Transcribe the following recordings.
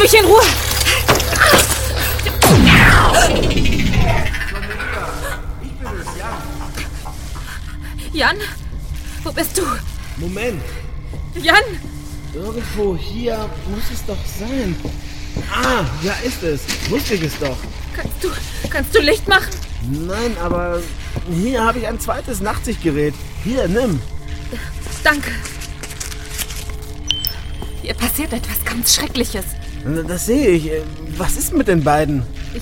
mich in Ruhe! Ich bin es, Jan. Jan? Wo bist du? Moment. Jan? Irgendwo hier muss es doch sein. Ah, da ist es. Wusste ich es doch. Kannst du Licht machen? Nein, aber hier habe ich ein zweites Nachtsichtgerät. Hier, nimm. Danke. Hier passiert etwas ganz Schreckliches. Das sehe ich. Was ist mit den beiden?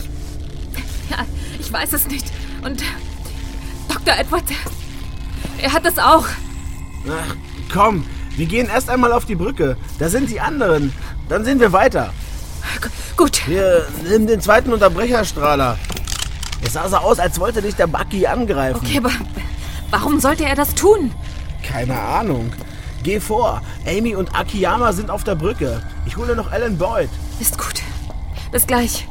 Ich weiß es nicht. Und Dr. Edwards, er hat es auch. Ach, komm. Wir gehen erst einmal auf die Brücke. Da sind die anderen. Dann sehen wir weiter. Gut. Hier, nimm den zweiten Unterbrecherstrahler. Es sah so aus, als wollte dich der Bucky angreifen. Okay, aber warum sollte er das tun? Keine Ahnung. Geh vor. Amy und Akiyama sind auf der Brücke. Ich hole noch Alan Boyd. Ist gut. Bis gleich.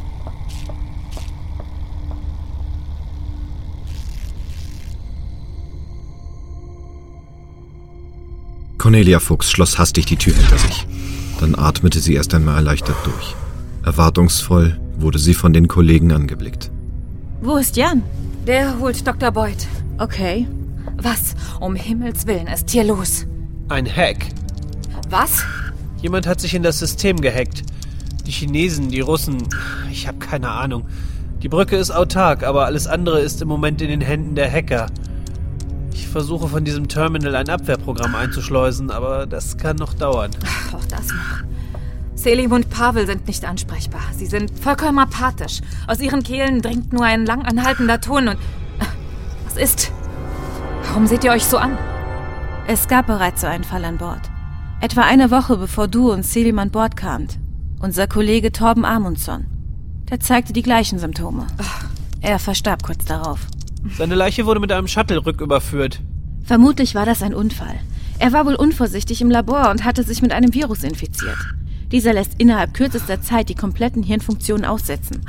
Cornelia Fuchs schloss hastig die Tür hinter sich. Dann atmete sie erst einmal erleichtert durch. Erwartungsvoll wurde sie von den Kollegen angeblickt. Wo ist Jan? Der holt Dr. Boyd. Okay. Was um Himmels Willen ist hier los? Ein Hack. Was? Jemand hat sich in das System gehackt. Die Chinesen, die Russen, ich habe keine Ahnung. Die Brücke ist autark, aber alles andere ist im Moment in den Händen der Hacker. Ich versuche von diesem Terminal ein Abwehrprogramm einzuschleusen, aber das kann noch dauern. Ach, auch das noch. Selim und Pavel sind nicht ansprechbar. Sie sind vollkommen apathisch. Aus ihren Kehlen dringt nur ein lang anhaltender Ton und... Was ist? Warum seht ihr euch so an? Es gab bereits so einen Fall an Bord. Etwa eine Woche bevor du und Selim an Bord kamt. Unser Kollege Torben Amundsen. Der zeigte die gleichen Symptome. Er verstarb kurz darauf. Seine Leiche wurde mit einem Shuttle rücküberführt. Vermutlich war das ein Unfall. Er war wohl unvorsichtig im Labor und hatte sich mit einem Virus infiziert. Dieser lässt innerhalb kürzester Zeit die kompletten Hirnfunktionen aussetzen.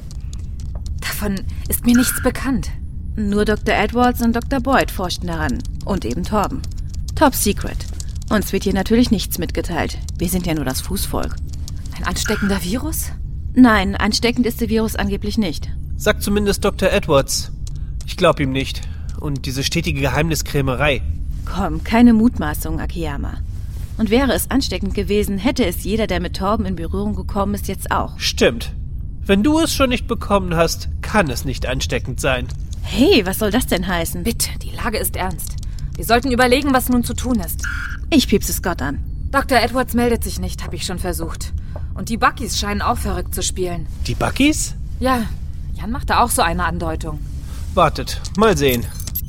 Davon ist mir nichts bekannt. Nur Dr. Edwards und Dr. Boyd forschten daran. Und eben Torben. Top secret. Uns wird hier natürlich nichts mitgeteilt. Wir sind ja nur das Fußvolk. Ein ansteckender Virus? Nein, ansteckend ist der Virus angeblich nicht. Sagt zumindest Dr. Edwards. Ich glaube ihm nicht. Und diese stetige Geheimniskrämerei. Komm, keine Mutmaßung, Akiyama. Und wäre es ansteckend gewesen, hätte es jeder, der mit Torben in Berührung gekommen ist, jetzt auch. Stimmt. Wenn du es schon nicht bekommen hast, kann es nicht ansteckend sein. Hey, was soll das denn heißen? Bitte, die Lage ist ernst. Wir sollten überlegen, was nun zu tun ist. Ich piepse Scott an. Dr. Edwards meldet sich nicht, habe ich schon versucht. Und die Buckys scheinen auch verrückt zu spielen. Die Buckys? Ja, Jan machte auch so eine Andeutung. Wartet, mal sehen.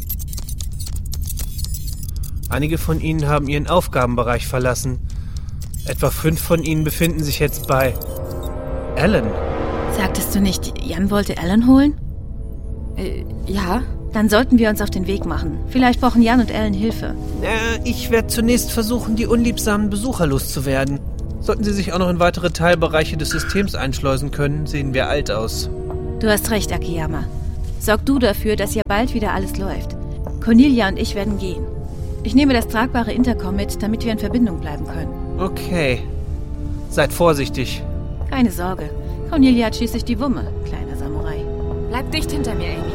Einige von ihnen haben ihren Aufgabenbereich verlassen. Etwa 5 von ihnen befinden sich jetzt bei Alan. Sagtest du nicht, Jan wollte Alan holen? Ja. Dann sollten wir uns auf den Weg machen. Vielleicht brauchen Jan und Alan Hilfe. Ich werde zunächst versuchen, die unliebsamen Besucher loszuwerden. Sollten sie sich auch noch in weitere Teilbereiche des Systems einschleusen können, sehen wir alt aus. Du hast recht, Akiyama. Sorg du dafür, dass hier bald wieder alles läuft. Cornelia und ich werden gehen. Ich nehme das tragbare Intercom mit, damit wir in Verbindung bleiben können. Okay. Seid vorsichtig. Keine Sorge. Cornelia hat schließlich die Wumme, kleiner Samurai. Bleib dicht hinter mir, Amy.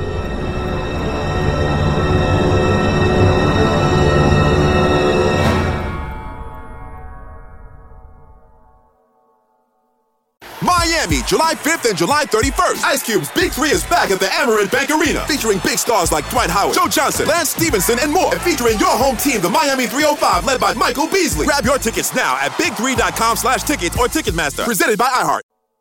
Miami, July 5th and July 31st. Ice Cube's Big 3 is back at the Amerant Bank Arena, featuring big stars like Dwight Howard, Joe Johnson, Lance Stevenson, and more. And featuring your home team, the Miami 305, led by Michael Beasley. Grab your tickets now at big3.com/tickets or Ticketmaster. Presented by iHeart.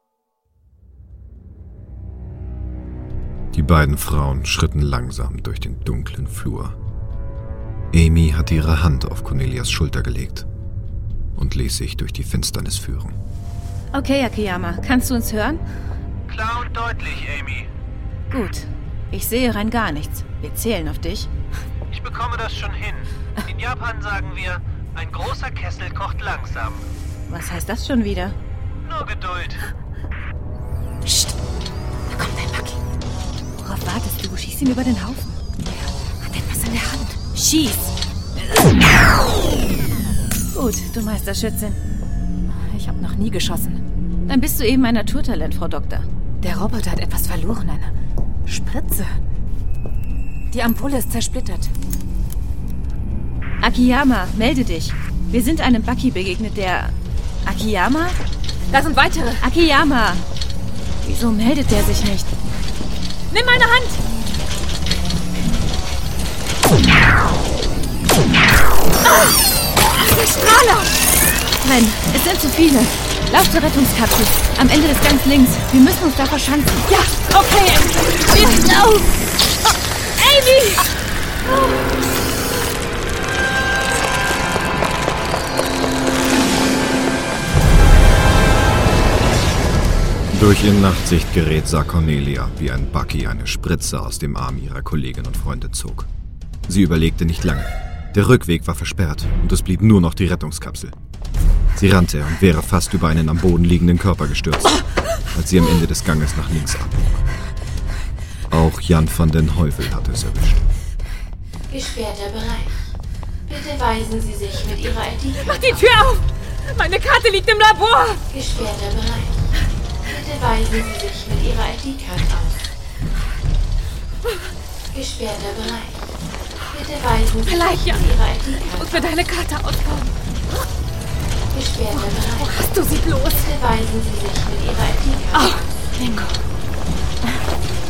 Die beiden Frauen schritten langsam durch den dunklen Flur. Amy hatte ihre Hand auf Cornelias Schulter gelegt und ließ sich durch die Finsternis führen. Okay, Akiyama, kannst du uns hören? Klar und deutlich, Amy. Gut. Ich sehe rein gar nichts. Wir zählen auf dich. Ich bekomme das schon hin. In Japan sagen wir, ein großer Kessel kocht langsam. Was heißt das schon wieder? Nur Geduld. Psst, da kommt ein Bucky. Worauf wartest du? Schieß ihn über den Haufen. Er hat etwas in der Hand. Schieß! Gut, du Meisterschützin. Ich habe noch nie geschossen. Dann bist du eben ein Naturtalent, Frau Doktor. Der Roboter hat etwas verloren, eine Spritze. Die Ampulle ist zersplittert. Akiyama, melde dich. Wir sind einem Bucky begegnet, der... Akiyama? Da sind weitere. Akiyama! Wieso meldet der sich nicht? Nimm meine Hand! Der Strahler! Renn, es sind zu viele. Lauf zur Rettungskapsel. Am Ende des Gangs links. Wir müssen uns da verschanzen. Ja, okay, Amy. Lauf! Amy! Durch ihr Nachtsichtgerät sah Cornelia, wie ein Bucky eine Spritze aus dem Arm ihrer Kollegin und Freunde zog. Sie überlegte nicht lange. Der Rückweg war versperrt und es blieb nur noch die Rettungskapsel. Sie rannte und wäre fast über einen am Boden liegenden Körper gestürzt, als sie am Ende des Ganges nach links abbog. Auch Jan van den Heuvel hatte es erwischt. Gesperrter Bereich. Bitte weisen Sie sich mit Ihrer ID-Karte Mach die Tür auf! Meine Karte liegt im Labor! Gesperrter Bereich. Bitte weisen Sie sich mit Ihrer ID-Karte aus. Gesperrter Bereich. Bitte weisen Sie Vielleicht, sich ja. mit Ihrer ID-Karte Muss mir deine Karte ausbauen. Gesperrter Bereich. Wo hast du sie bloß? Bitte weisen Sie sich mit Ihrer ID-Karte Oh, aus. Bingo.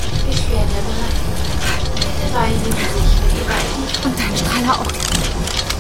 Gesperrter Bereich. Bitte weisen Sie sich mit Ihrer ID-Karte Und dein Strahler auch.